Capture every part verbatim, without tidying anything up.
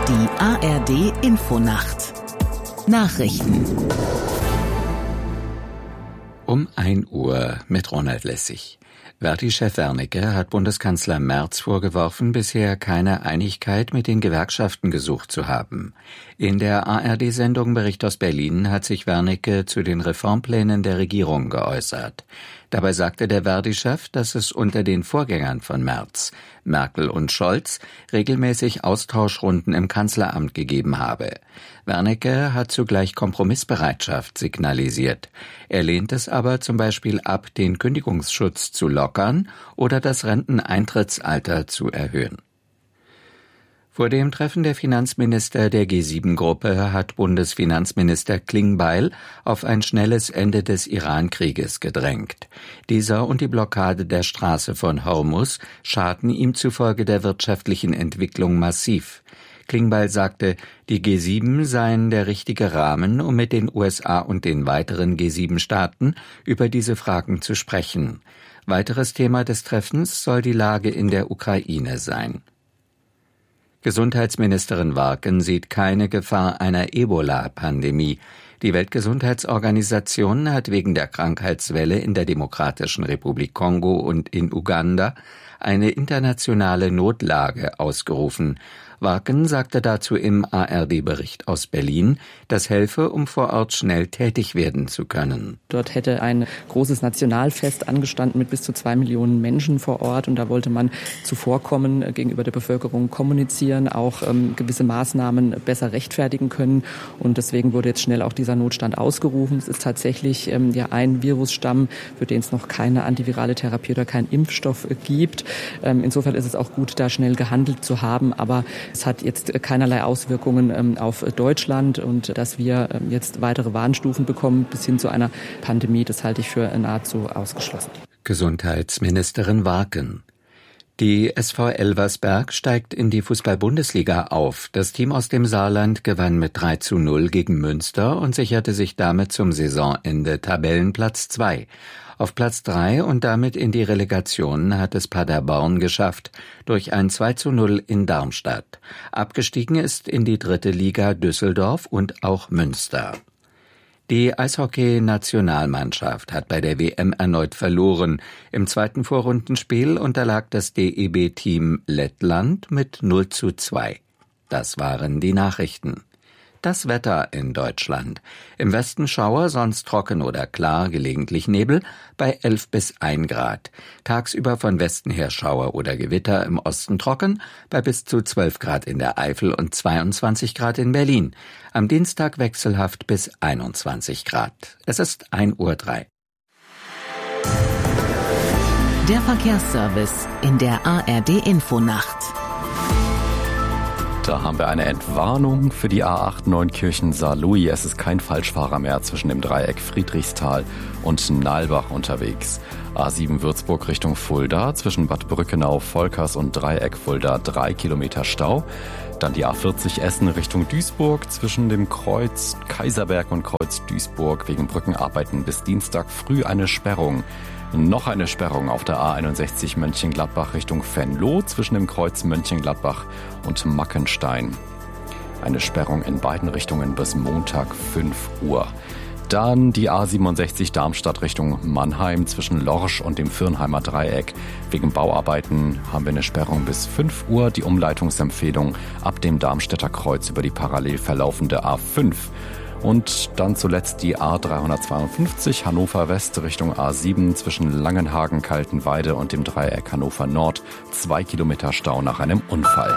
Die A R D-Infonacht Nachrichten Um ein Uhr mit Ronald Lessig. Verdi-Chef Wernicke hat Bundeskanzler Merz vorgeworfen, bisher keine Einigkeit mit den Gewerkschaften gesucht zu haben. In der A R D-Sendung Bericht aus Berlin hat sich Wernicke zu den Reformplänen der Regierung geäußert. Dabei sagte der Verdi-Chef, dass es unter den Vorgängern von Merz, Merkel und Scholz, regelmäßig Austauschrunden im Kanzleramt gegeben habe. Wernicke hat zugleich Kompromissbereitschaft signalisiert. Er lehnt es aber zum Beispiel ab, den Kündigungsschutz zu lockern oder das Renteneintrittsalter zu erhöhen. Vor dem Treffen der Finanzminister der G sieben Gruppe hat Bundesfinanzminister Klingbeil auf ein schnelles Ende des Iran-Krieges gedrängt. Dieser und die Blockade der Straße von Hormuz schaden ihm zufolge der wirtschaftlichen Entwicklung massiv. Klingbeil sagte, die G sieben seien der richtige Rahmen, um mit den U S A und den weiteren G sieben Staaten über diese Fragen zu sprechen. Weiteres Thema des Treffens soll die Lage in der Ukraine sein. Gesundheitsministerin Warken sieht keine Gefahr einer Ebola-Pandemie. Die Weltgesundheitsorganisation hat wegen der Krankheitswelle in der Demokratischen Republik Kongo und in Uganda eine internationale Notlage ausgerufen. Warken sagte dazu im A R D-Bericht aus Berlin, das helfe, um vor Ort schnell tätig werden zu können. Dort hätte ein großes Nationalfest angestanden mit bis zu zwei Millionen Menschen vor Ort. Und da wollte man zuvorkommen, gegenüber der Bevölkerung kommunizieren, auch ähm, gewisse Maßnahmen besser rechtfertigen können. Und deswegen wurde jetzt schnell auch dieser Notstand ausgerufen. Es ist tatsächlich ähm, ja ein Virusstamm, für den es noch keine antivirale Therapie oder keinen Impfstoff äh, gibt. Ähm, insofern ist es auch gut, da schnell gehandelt zu haben. Aber es hat jetzt keinerlei Auswirkungen ähm, auf Deutschland, und dass wir ähm, jetzt weitere Warnstufen bekommen bis hin zu einer Pandemie, das halte ich für nahezu ausgeschlossen. Gesundheitsministerin Warken. Die S V Elversberg steigt in die Fußball-Bundesliga auf. Das Team aus dem Saarland gewann mit drei zu null gegen Münster und sicherte sich damit zum Saisonende Tabellenplatz zwei. Auf Platz drei und damit in die Relegation hat es Paderborn geschafft, durch ein zwei zu null in Darmstadt. Abgestiegen ist in die dritte Liga Düsseldorf und auch Münster. Die Eishockey-Nationalmannschaft hat bei der W M erneut verloren. Im zweiten Vorrundenspiel unterlag das D E B-Team Lettland mit null zu zwei. Das waren die Nachrichten. Das Wetter in Deutschland. Im Westen Schauer, sonst trocken oder klar, gelegentlich Nebel, bei elf bis ein Grad. Tagsüber von Westen her Schauer oder Gewitter, im Osten trocken, bei bis zu zwölf Grad in der Eifel und zweiundzwanzig Grad in Berlin. Am Dienstag wechselhaft bis einundzwanzig Grad. Es ist ein Uhr drei. Der Verkehrsservice in der A R D-Infonacht. Da haben wir eine Entwarnung für die A acht Neunkirchen-Saarlouis. Es ist kein Falschfahrer mehr zwischen dem Dreieck Friedrichsthal und Nalbach unterwegs. A sieben Würzburg Richtung Fulda, zwischen Bad Brückenau, Volkers und Dreieck Fulda drei Kilometer Stau. Dann die A vierzig Essen Richtung Duisburg, zwischen dem Kreuz Kaiserberg und Kreuz Duisburg wegen Brückenarbeiten bis Dienstag früh eine Sperrung. Noch eine Sperrung auf der A einundsechzig Mönchengladbach Richtung Venlo zwischen dem Kreuz Mönchengladbach und Mackenstein. Eine Sperrung in beiden Richtungen bis Montag fünf Uhr. Dann die A siebenundsechzig Darmstadt Richtung Mannheim zwischen Lorsch und dem Firnheimer Dreieck. Wegen Bauarbeiten haben wir eine Sperrung bis fünf Uhr. Die Umleitungsempfehlung ab dem Darmstädter Kreuz über die parallel verlaufende A fünf. Und dann zuletzt die A dreihundertzweiundfünfzig Hannover West Richtung A sieben zwischen Langenhagen, Kaltenweide und dem Dreieck Hannover Nord. Zwei Kilometer Stau nach einem Unfall.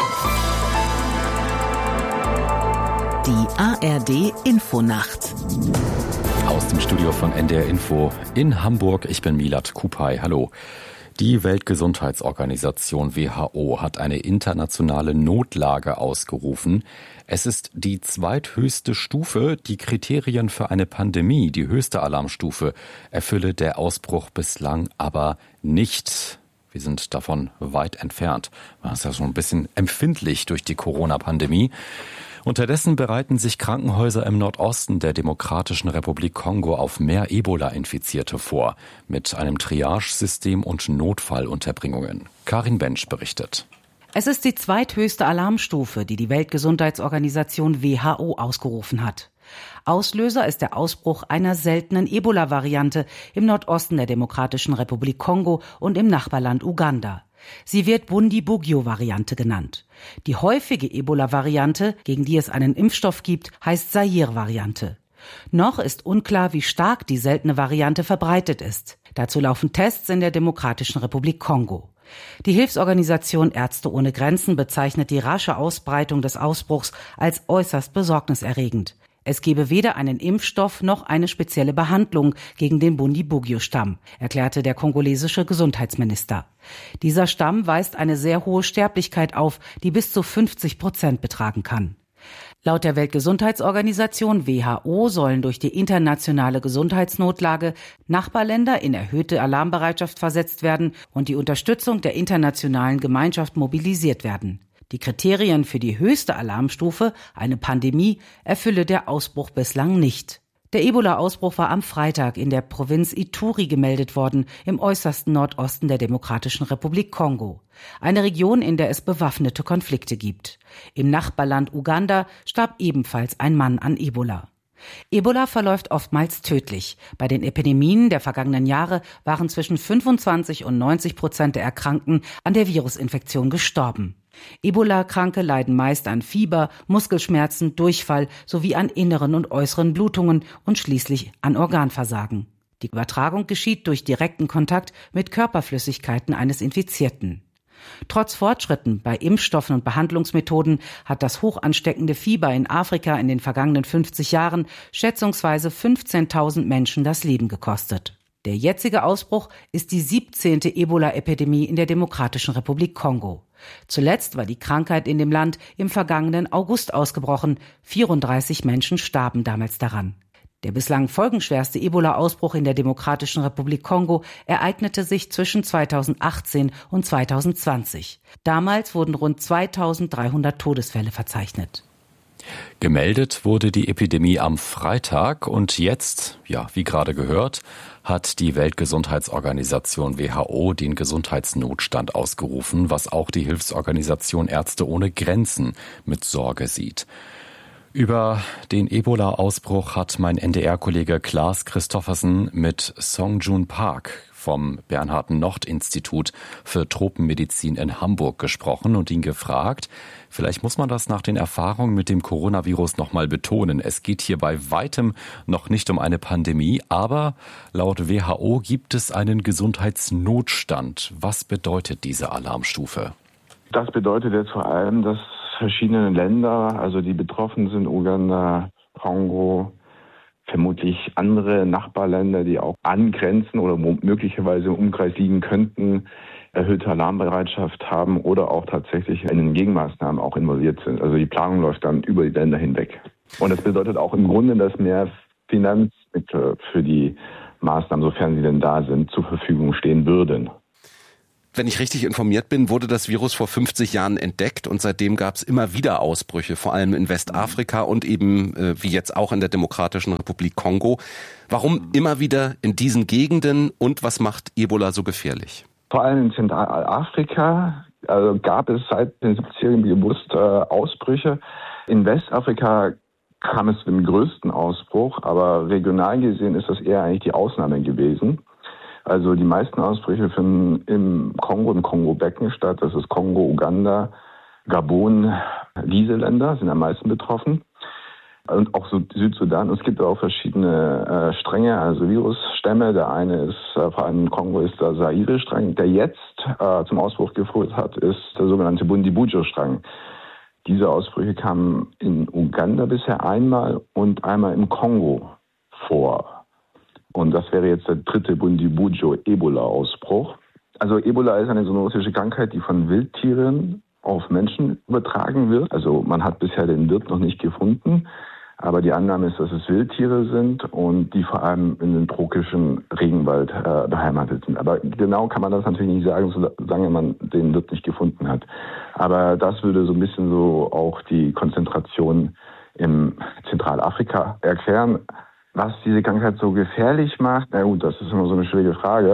Die A R D-Infonacht. Aus dem Studio von N D R Info in Hamburg. Ich bin Milad Kupay. Hallo. Die Weltgesundheitsorganisation W H O hat eine internationale Notlage ausgerufen. Es ist die zweithöchste Stufe. Die Kriterien für eine Pandemie, die höchste Alarmstufe, erfülle der Ausbruch bislang aber nicht. Wir sind davon weit entfernt. Das ist ja schon ein bisschen empfindlich durch die Corona-Pandemie. Unterdessen bereiten sich Krankenhäuser im Nordosten der Demokratischen Republik Kongo auf mehr Ebola-Infizierte vor, mit einem Triage-System und Notfallunterbringungen. Karin Bensch berichtet. Es ist die zweithöchste Alarmstufe, die die Weltgesundheitsorganisation W H O ausgerufen hat. Auslöser ist der Ausbruch einer seltenen Ebola-Variante im Nordosten der Demokratischen Republik Kongo und im Nachbarland Uganda. Sie wird Bundibugyo-Variante genannt. Die häufige Ebola-Variante, gegen die es einen Impfstoff gibt, heißt Zaire-Variante. Noch ist unklar, wie stark die seltene Variante verbreitet ist. Dazu laufen Tests in der Demokratischen Republik Kongo. Die Hilfsorganisation Ärzte ohne Grenzen bezeichnet die rasche Ausbreitung des Ausbruchs als äußerst besorgniserregend. Es gebe weder einen Impfstoff noch eine spezielle Behandlung gegen den Bundibugyo-Stamm, erklärte der kongolesische Gesundheitsminister. Dieser Stamm weist eine sehr hohe Sterblichkeit auf, die bis zu fünfzig Prozent betragen kann. Laut der Weltgesundheitsorganisation W H O sollen durch die internationale Gesundheitsnotlage Nachbarländer in erhöhte Alarmbereitschaft versetzt werden und die Unterstützung der internationalen Gemeinschaft mobilisiert werden. Die Kriterien für die höchste Alarmstufe, eine Pandemie, erfülle der Ausbruch bislang nicht. Der Ebola-Ausbruch war am Freitag in der Provinz Ituri gemeldet worden, im äußersten Nordosten der Demokratischen Republik Kongo. Eine Region, in der es bewaffnete Konflikte gibt. Im Nachbarland Uganda starb ebenfalls ein Mann an Ebola. Ebola verläuft oftmals tödlich. Bei den Epidemien der vergangenen Jahre waren zwischen fünfundzwanzig und neunzig Prozent der Erkrankten an der Virusinfektion gestorben. Ebola-Kranke leiden meist an Fieber, Muskelschmerzen, Durchfall sowie an inneren und äußeren Blutungen und schließlich an Organversagen. Die Übertragung geschieht durch direkten Kontakt mit Körperflüssigkeiten eines Infizierten. Trotz Fortschritten bei Impfstoffen und Behandlungsmethoden hat das hoch ansteckende Fieber in Afrika in den vergangenen fünfzig Jahren schätzungsweise fünfzehntausend Menschen das Leben gekostet. Der jetzige Ausbruch ist die siebzehnte Ebola-Epidemie in der Demokratischen Republik Kongo. Zuletzt war die Krankheit in dem Land im vergangenen August ausgebrochen. vierunddreißig Menschen starben damals daran. Der bislang folgenschwerste Ebola-Ausbruch in der Demokratischen Republik Kongo ereignete sich zwischen zweitausendachtzehn und zweitausendzwanzig. Damals wurden rund zweitausenddreihundert Todesfälle verzeichnet. Gemeldet wurde die Epidemie am Freitag und jetzt, ja, wie gerade gehört, hat die Weltgesundheitsorganisation W H O den Gesundheitsnotstand ausgerufen, was auch die Hilfsorganisation Ärzte ohne Grenzen mit Sorge sieht. Über den Ebola-Ausbruch hat mein N D R-Kollege Klaas Christoffersen mit Song Jun Park vom Bernhard-Nocht-Institut für Tropenmedizin in Hamburg gesprochen und ihn gefragt, vielleicht muss man das nach den Erfahrungen mit dem Coronavirus nochmal betonen. Es geht hier bei weitem noch nicht um eine Pandemie, aber laut W H O gibt es einen Gesundheitsnotstand. Was bedeutet diese Alarmstufe? Das bedeutet jetzt vor allem, dass verschiedene Länder, also die betroffen sind, Uganda, Kongo, vermutlich andere Nachbarländer, die auch angrenzen oder möglicherweise im Umkreis liegen könnten, erhöhte Alarmbereitschaft haben oder auch tatsächlich in den Gegenmaßnahmen auch involviert sind. Also die Planung läuft dann über die Länder hinweg. Und das bedeutet auch im Grunde, dass mehr Finanzmittel für die Maßnahmen, sofern sie denn da sind, zur Verfügung stehen würden. Wenn ich richtig informiert bin, wurde das Virus vor fünfzig Jahren entdeckt und seitdem gab es immer wieder Ausbrüche, vor allem in Westafrika und eben äh, wie jetzt auch in der Demokratischen Republik Kongo. Warum immer wieder in diesen Gegenden und was macht Ebola so gefährlich? Vor allem in Zentralafrika also gab es seit den siebzigern bewusst äh, Ausbrüche. In Westafrika kam es zu dem größten Ausbruch, aber regional gesehen ist das eher eigentlich die Ausnahme gewesen. Also die meisten Ausbrüche finden im Kongo, im Kongo-Becken statt. Das ist Kongo, Uganda, Gabon. Diese Länder sind am meisten betroffen. Und auch so Südsudan. Es gibt auch verschiedene äh, Stränge, also Virusstämme. Der eine ist, äh, vor allem in Kongo, ist der Zaire-Strang. Der jetzt äh, zum Ausbruch geführt hat, ist der sogenannte Bundibugyo-Strang. Diese Ausbrüche kamen in Uganda bisher einmal und einmal im Kongo vor. Und das wäre jetzt der dritte Bundibugyo-Ebola-Ausbruch. Also Ebola ist eine zoonotische Krankheit, die von Wildtieren auf Menschen übertragen wird. Also man hat bisher den Wirt noch nicht gefunden, aber die Annahme ist, dass es Wildtiere sind und die vor allem in den tropischen Regenwald äh, beheimatet sind. Aber genau kann man das natürlich nicht sagen, solange man den Wirt nicht gefunden hat. Aber das würde so ein bisschen so auch die Konzentration im Zentralafrika erklären. Was diese Krankheit so gefährlich macht, na gut, das ist immer so eine schwierige Frage.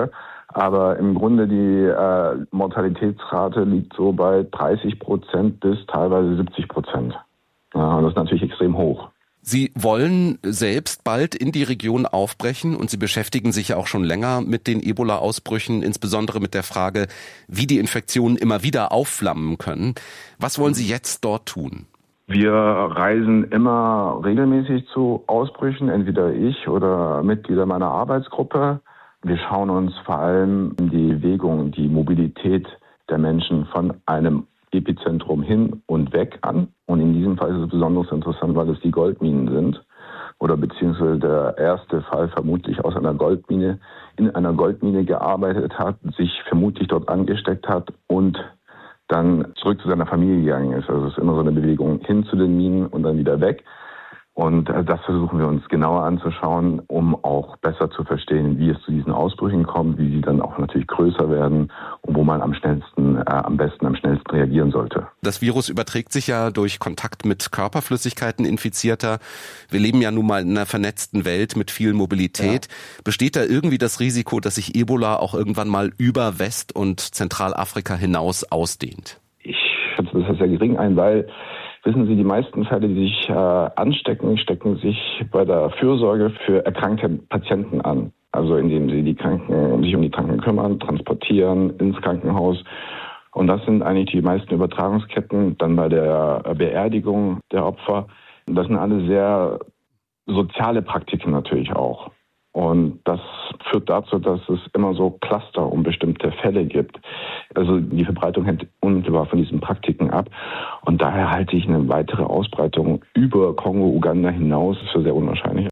Aber im Grunde die äh, Mortalitätsrate liegt so bei dreißig Prozent bis teilweise siebzig Prozent. Ja, und das ist natürlich extrem hoch. Sie wollen selbst bald in die Region aufbrechen und Sie beschäftigen sich ja auch schon länger mit den Ebola-Ausbrüchen, insbesondere mit der Frage, wie die Infektionen immer wieder aufflammen können. Was wollen Sie jetzt dort tun? Wir reisen immer regelmäßig zu Ausbrüchen, entweder ich oder Mitglieder meiner Arbeitsgruppe. Wir schauen uns vor allem die Bewegung, die Mobilität der Menschen von einem Epizentrum hin und weg an. Und in diesem Fall ist es besonders interessant, weil es die Goldminen sind. Oder beziehungsweise der erste Fall vermutlich aus einer Goldmine, in einer Goldmine gearbeitet hat, sich vermutlich dort angesteckt hat und dann zurück zu seiner Familie gegangen ist. Also es ist immer so eine Bewegung hin zu den Minen und dann wieder weg. Und das versuchen wir uns genauer anzuschauen, um auch besser zu verstehen, wie es zu diesen Ausbrüchen kommt, wie sie dann auch natürlich größer werden und wo man am schnellsten, äh, am besten, am schnellsten reagieren sollte. Das Virus überträgt sich ja durch Kontakt mit Körperflüssigkeiten Infizierter. Wir leben ja nun mal in einer vernetzten Welt mit viel Mobilität. Ja. Besteht da irgendwie das Risiko, dass sich Ebola auch irgendwann mal über West- und Zentralafrika hinaus ausdehnt? Ich schätze das sehr gering ein, weil wissen Sie, die meisten Fälle, die sich äh, anstecken, stecken sich bei der Fürsorge für erkrankte Patienten an. Also indem sie die Kranken, sich um die Kranken kümmern, transportieren ins Krankenhaus. Und das sind eigentlich die meisten Übertragungsketten. Dann bei der Beerdigung der Opfer. Das sind alle sehr soziale Praktiken natürlich auch. Und das führt dazu, dass es immer so Cluster um bestimmte Fälle gibt. Also die Verbreitung hängt unmittelbar von diesen Praktiken ab. Und daher halte ich eine weitere Ausbreitung über Kongo, Uganda hinaus für sehr unwahrscheinlich.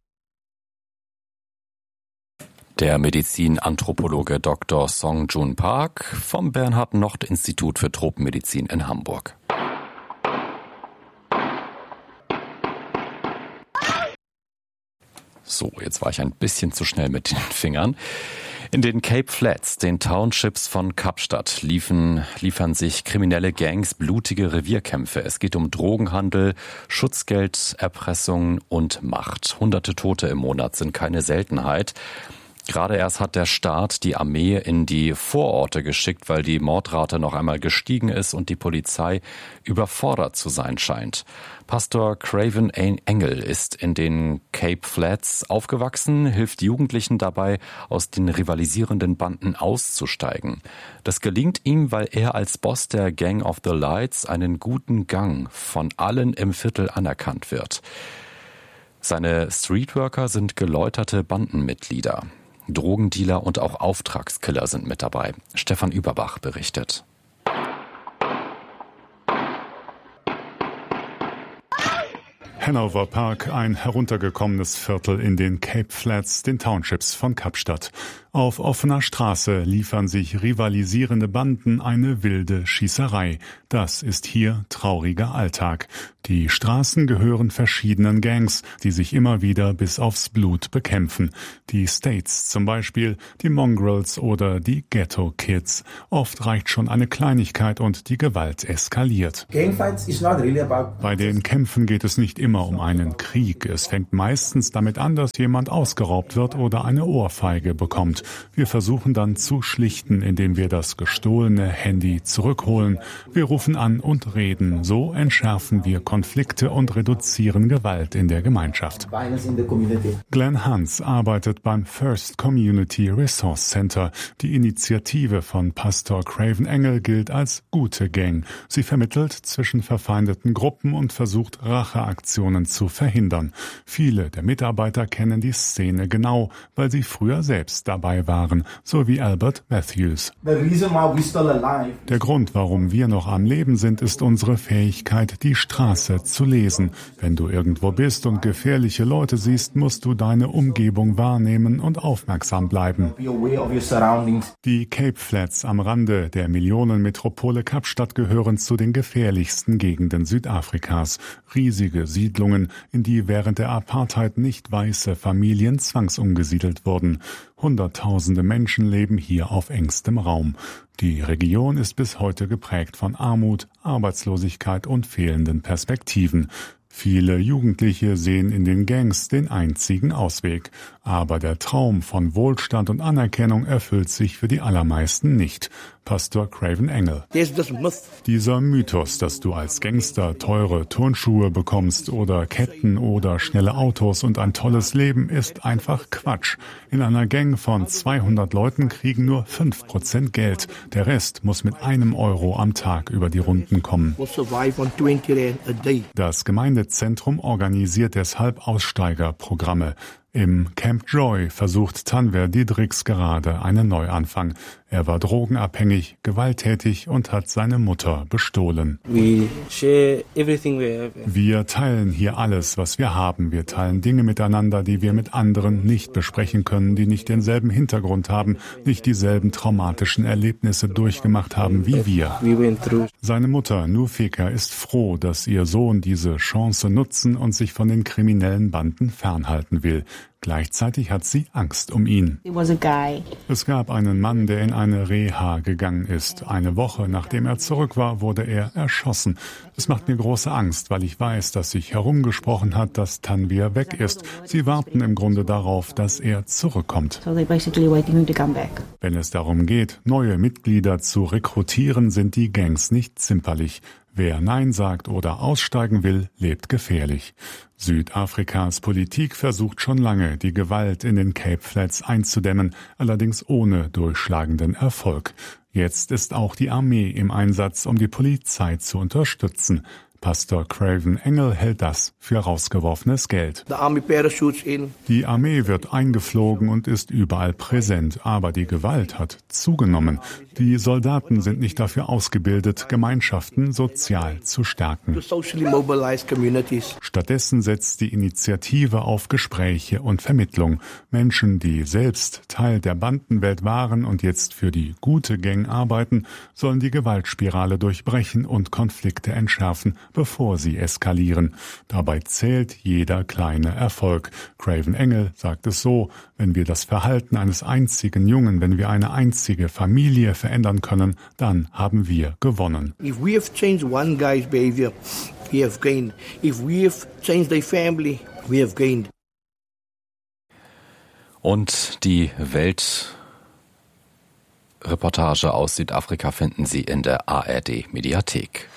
Der Medizinanthropologe Doktor Song Jun Park vom Bernhard-Nocht-Institut für Tropenmedizin in Hamburg. So, jetzt war ich ein bisschen zu schnell mit den Fingern. In den Cape Flats, den Townships von Kapstadt, liefen, liefern sich kriminelle Gangs blutige Revierkämpfe. Es geht um Drogenhandel, Schutzgeld, Erpressung und Macht. Hunderte Tote im Monat sind keine Seltenheit. Gerade erst hat der Staat die Armee in die Vororte geschickt, weil die Mordrate noch einmal gestiegen ist und die Polizei überfordert zu sein scheint. Pastor Craven Engel ist in den Cape Flats aufgewachsen, hilft Jugendlichen dabei, aus den rivalisierenden Banden auszusteigen. Das gelingt ihm, weil er als Boss der Gang of the Lights einen guten Gang von allen im Viertel anerkannt wird. Seine Streetworker sind geläuterte Bandenmitglieder. Drogendealer und auch Auftragskiller sind mit dabei. Stefan Überbach berichtet. Hanover Park, ein heruntergekommenes Viertel in den Cape Flats, den Townships von Kapstadt. Auf offener Straße liefern sich rivalisierende Banden eine wilde Schießerei. Das ist hier trauriger Alltag. Die Straßen gehören verschiedenen Gangs, die sich immer wieder bis aufs Blut bekämpfen. Die States zum Beispiel, die Mongrels oder die Ghetto Kids. Oft reicht schon eine Kleinigkeit und die Gewalt eskaliert. Bei den Kämpfen geht es nicht immer um einen Krieg. Es fängt meistens damit an, dass jemand ausgeraubt wird oder eine Ohrfeige bekommt. Wir versuchen dann zu schlichten, indem wir das gestohlene Handy zurückholen. Wir rufen an und reden. So entschärfen wir Konflikte und reduzieren Gewalt in der Gemeinschaft. Glenn Hans arbeitet beim First Community Resource Center. Die Initiative von Pastor Craven Engel gilt als gute Gang. Sie vermittelt zwischen verfeindeten Gruppen und versucht, Racheaktionen zu verhindern. Viele der Mitarbeiter kennen die Szene genau, weil sie früher selbst dabei waren, so wie Albert Matthews. Der Grund, warum wir noch am Leben sind, ist unsere Fähigkeit, die Straße zu lesen. Wenn du irgendwo bist und gefährliche Leute siehst, musst du deine Umgebung wahrnehmen und aufmerksam bleiben. Die Cape Flats am Rande der Millionenmetropole Kapstadt gehören zu den gefährlichsten Gegenden Südafrikas. Riesige Siedlungen, in die während der Apartheid nicht weiße Familien zwangsumgesiedelt wurden. Hunderttausende Menschen leben hier auf engstem Raum. Die Region ist bis heute geprägt von Armut, Arbeitslosigkeit und fehlenden Perspektiven. Viele Jugendliche sehen in den Gangs den einzigen Ausweg. Aber der Traum von Wohlstand und Anerkennung erfüllt sich für die allermeisten nicht. Pastor Craven Engel. Dieser Mythos, dass du als Gangster teure Turnschuhe bekommst oder Ketten oder schnelle Autos und ein tolles Leben, ist einfach Quatsch. In einer Gang von zweihundert Leuten kriegen nur fünf Prozent Geld. Der Rest muss mit einem Euro am Tag über die Runden kommen. Das Gemeindezentrum organisiert deshalb Aussteigerprogramme. Im Camp Joy versucht Tanver Diedrichs gerade einen Neuanfang. Er war drogenabhängig, gewalttätig und hat seine Mutter bestohlen. Wir teilen hier alles, was wir haben. Wir teilen Dinge miteinander, die wir mit anderen nicht besprechen können, die nicht denselben Hintergrund haben, nicht dieselben traumatischen Erlebnisse durchgemacht haben wie wir. Seine Mutter, Nufeka, ist froh, dass ihr Sohn diese Chance nutzen und sich von den kriminellen Banden fernhalten will. Gleichzeitig hat sie Angst um ihn. Es gab einen Mann, der in eine Reha gegangen ist. Eine Woche nachdem er zurück war, wurde er erschossen. Es macht mir große Angst, weil ich weiß, dass sich herumgesprochen hat, dass Tanvir weg ist. Sie warten im Grunde darauf, dass er zurückkommt. Wenn es darum geht, neue Mitglieder zu rekrutieren, sind die Gangs nicht zimperlich. Wer Nein sagt oder aussteigen will, lebt gefährlich. Südafrikas Politik versucht schon lange, die Gewalt in den Cape Flats einzudämmen, allerdings ohne durchschlagenden Erfolg. Jetzt ist auch die Armee im Einsatz, um die Polizei zu unterstützen. Pastor Craven Engel hält das für rausgeworfenes Geld. Die Armee wird eingeflogen und ist überall präsent, aber die Gewalt hat zugenommen. Die Soldaten sind nicht dafür ausgebildet, Gemeinschaften sozial zu stärken. Stattdessen setzt die Initiative auf Gespräche und Vermittlung. Menschen, die selbst Teil der Bandenwelt waren und jetzt für die gute Gang arbeiten, sollen die Gewaltspirale durchbrechen und Konflikte entschärfen, bevor sie eskalieren. Dabei zählt jeder kleine Erfolg. Craven Engel sagt es so: Wenn wir das Verhalten eines einzigen Jungen, wenn wir eine einzige Familie verändern können, dann haben wir gewonnen. If we have changed one guy's behavior, we have gained. If we have changed their family, we have gained. Und die Weltreportage aus Südafrika finden Sie in der A R D-Mediathek.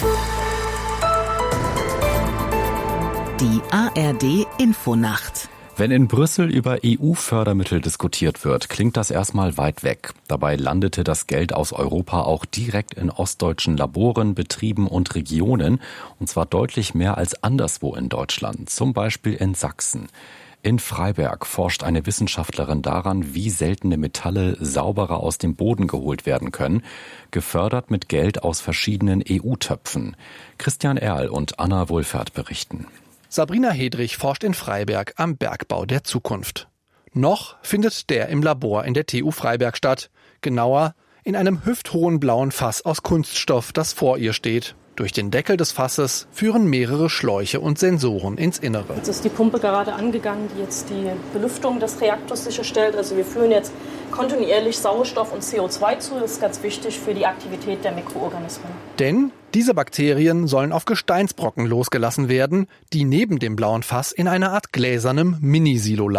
Die A R D-Infonacht. Wenn in Brüssel über E U-Fördermittel diskutiert wird, klingt das erstmal weit weg. Dabei landete das Geld aus Europa auch direkt in ostdeutschen Laboren, Betrieben und Regionen, und zwar deutlich mehr als anderswo in Deutschland, zum Beispiel in Sachsen. In Freiberg forscht eine Wissenschaftlerin daran, wie seltene Metalle sauberer aus dem Boden geholt werden können, gefördert mit Geld aus verschiedenen E U-Töpfen. Christian Erl und Anna Wohlfahrt berichten. Sabrina Hedrich forscht in Freiberg am Bergbau der Zukunft. Noch findet der im Labor in der T U Freiberg statt. Genauer in einem hüfthohen blauen Fass aus Kunststoff, das vor ihr steht. Durch den Deckel des Fasses führen mehrere Schläuche und Sensoren ins Innere. Jetzt ist die Pumpe gerade angegangen, die jetzt die Belüftung des Reaktors sicherstellt. Also wir führen jetzt kontinuierlich Sauerstoff und C O zwei zu. Das ist ganz wichtig für die Aktivität der Mikroorganismen. Denn diese Bakterien sollen auf Gesteinsbrocken losgelassen werden, die neben dem blauen Fass in einer Art gläsernem Minisilo